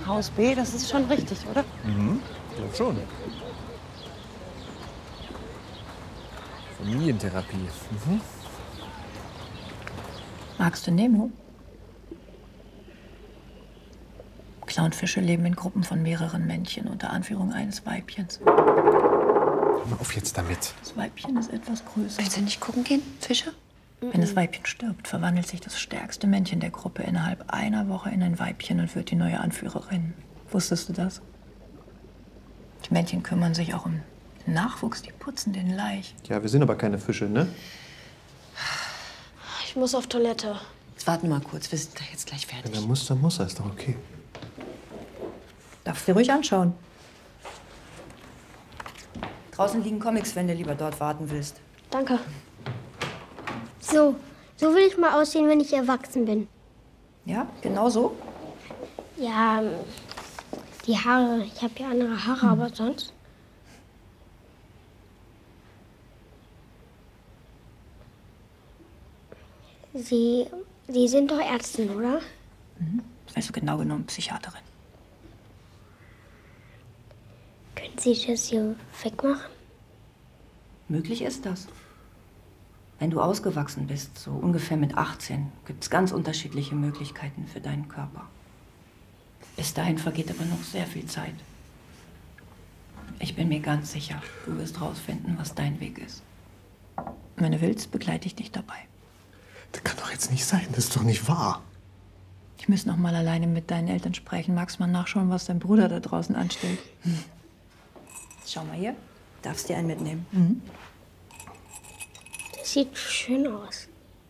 Haus B, das ist schon richtig, oder? Mhm, ja schon. Familientherapie. Mhm. Magst du Nemo? Clownfische leben in Gruppen von mehreren Männchen unter Anführung eines Weibchens. Hör mal auf jetzt damit. Das Weibchen ist etwas größer. Willst du nicht gucken gehen, Fische? Wenn das Weibchen stirbt, verwandelt sich das stärkste Männchen der Gruppe innerhalb einer Woche in ein Weibchen und wird die neue Anführerin. Wusstest du das? Die Männchen kümmern sich auch um den Nachwuchs, die putzen den Laich. Ja, wir sind aber keine Fische, ne? Ich muss auf Toilette. Jetzt warten wir mal kurz, wir sind jetzt gleich fertig. Wenn er muss, ist doch okay. Darfst du dir ruhig anschauen. Draußen liegen Comics, wenn du lieber dort warten willst. Danke. So will ich mal aussehen, wenn ich erwachsen bin. Ja, genau so? Ja, die Haare. Ich habe ja andere Haare, aber sonst. Sie sind doch Ärztin, oder? Also genau genommen Psychiaterin. Können Sie das hier wegmachen? Möglich ist das. Wenn du ausgewachsen bist, so ungefähr mit 18, gibt es ganz unterschiedliche Möglichkeiten für deinen Körper. Bis dahin vergeht aber noch sehr viel Zeit. Ich bin mir ganz sicher, du wirst rausfinden, was dein Weg ist. Wenn du willst, begleite ich dich dabei. Das kann doch jetzt nicht sein. Das ist doch nicht wahr. Ich muss noch mal alleine mit deinen Eltern sprechen. Magst mal nachschauen, was dein Bruder da draußen anstellt? Schau mal hier. Darfst dir einen mitnehmen. Das sieht schön aus.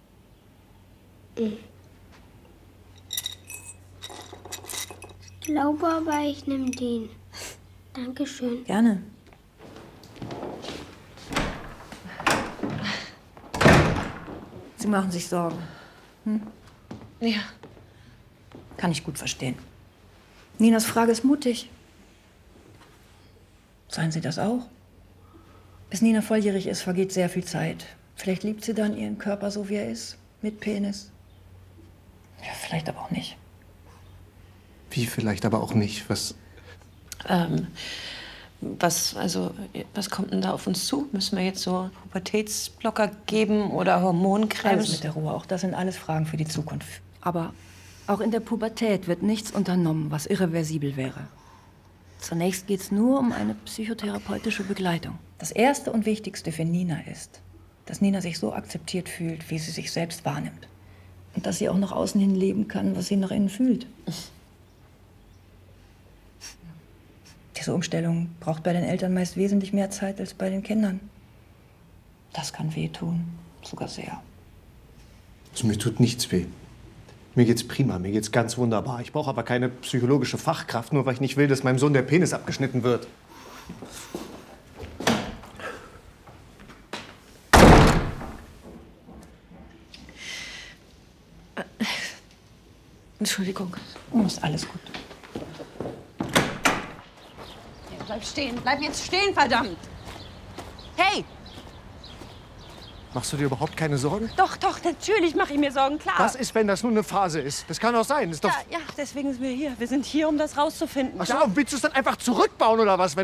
Ich glaube aber, ich nehme den. Dankeschön. Gerne. Sie machen sich Sorgen. Ja. Kann ich gut verstehen. Ninas Frage ist mutig. Seien Sie das auch? Bis Nina volljährig ist, vergeht sehr viel Zeit. Vielleicht liebt sie dann ihren Körper so, wie er ist. Mit Penis. Ja, vielleicht aber auch nicht. Wie vielleicht aber auch nicht. Was? Was kommt denn da auf uns zu? Müssen wir jetzt so Pubertätsblocker geben oder Hormoncremes? Alles mit der Ruhe. Auch das sind alles Fragen für die Zukunft. Aber auch in der Pubertät wird nichts unternommen, was irreversibel wäre. Zunächst geht es nur um eine psychotherapeutische Begleitung. Das Erste und Wichtigste für Nina ist, dass Nina sich so akzeptiert fühlt, wie sie sich selbst wahrnimmt. Und dass sie auch nach außen hin leben kann, was sie nach innen fühlt. Diese Umstellung braucht bei den Eltern meist wesentlich mehr Zeit als bei den Kindern. Das kann wehtun, sogar sehr. Also mir tut nichts weh. Mir geht's prima, mir geht's ganz wunderbar. Ich brauche aber keine psychologische Fachkraft, nur weil ich nicht will, dass meinem Sohn der Penis abgeschnitten wird. Entschuldigung. Ist alles gut. Bleib stehen. Bleib jetzt stehen, verdammt! Hey! Machst du dir überhaupt keine Sorgen? Doch, natürlich mache ich mir Sorgen, klar. Was ist, wenn das nur eine Phase ist? Das kann doch sein. Das ist doch... Ja, deswegen sind wir hier. Wir sind hier, um das rauszufinden. Ach so, willst du es dann einfach zurückbauen oder was?